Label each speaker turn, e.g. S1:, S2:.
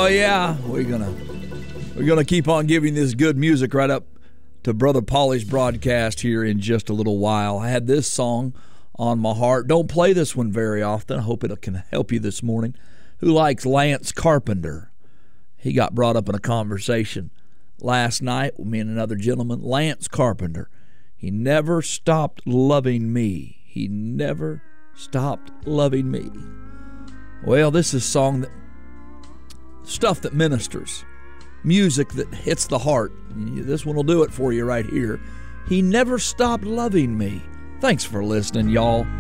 S1: yeah, we're gonna keep on giving this good music right up to Brother Paulie's broadcast here in just a little while. I had this song on my heart. Don't play this one very often. I hope it can help you this morning. Who likes Lance Carpenter? He got brought up in a conversation last night with me and another gentleman. Lance Carpenter. He never stopped loving me. He never stopped loving me. Well, this is stuff that ministers, music that hits the heart. This one will do it for you right here. He never stopped loving me. Thanks for listening, y'all.